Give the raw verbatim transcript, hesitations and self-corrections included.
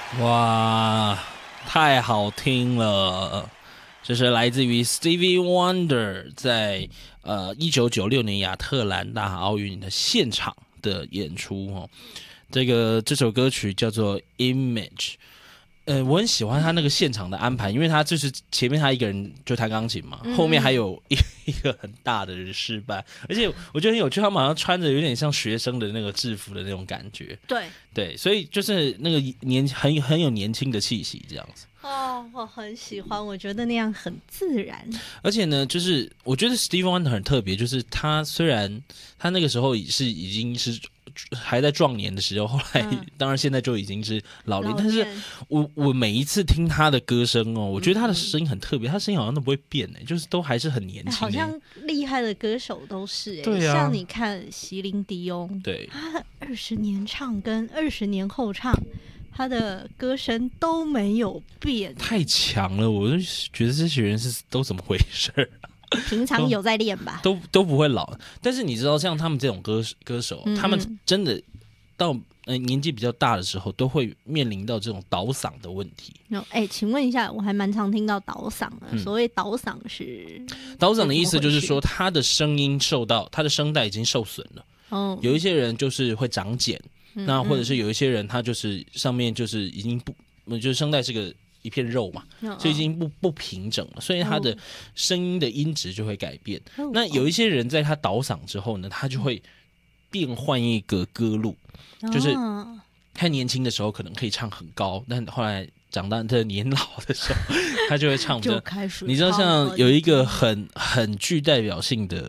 哇，太好听了！这是来自于 Stevie Wonder 在呃一九九六年亚特兰大奥运的现场的演出哦。这个这首歌曲叫做《Image》。呃，我很喜欢他那个现场的安排，因为他就是前面他一个人就弹钢琴嘛，嗯、后面还有一一个很大的人示范，而且我觉得很有趣，他们好像穿着有点像学生的那个制服的那种感觉。 对对，所以就是那个年很很有年轻的气息这样子。 哦，我很喜欢，我觉得那样很自然。 而且呢，就是我觉得 Stevie Wonder 很特别，就是他虽然他那个时候是已经是还在壮年的时候，后来、嗯、当然现在就已经是老年，但是我我每一次听他的歌声哦，我觉得他的声音很特别，嗯、他声音好像都不会变哎，就是都还是很年轻、欸。 好像厉害的歌手都是哎， 对啊， 像你看席琳迪翁， 对， 他二十年唱跟二十年后唱。他的歌声都没有变， 太强了！我就觉得这些人是都怎么回事啊？ 平常有在练吧， 都都不会老。但是你知道，像他们这种歌歌手，嗯嗯他们真的到呃年纪比较大的时候，都会面临到这种倒嗓的问题。 哎、no, 欸，请问一下，我还蛮常听到倒嗓的。嗯、所谓倒嗓是倒嗓的意思，就是说他的声音受到他的声带已经受损了。哦，有一些人就是会长茧。那或者是有一些人，他就是上面就是已经不，就是声带是个一片肉嘛，所以已经不不平整了，所以他的声音的音质就会改变。那有一些人在他倒嗓之后呢，他就会变换一个歌路，就是他年轻的时候可能可以唱很高，但后来长大的年老的时候，他就会唱比较。你知道，像有一个很很具代表性的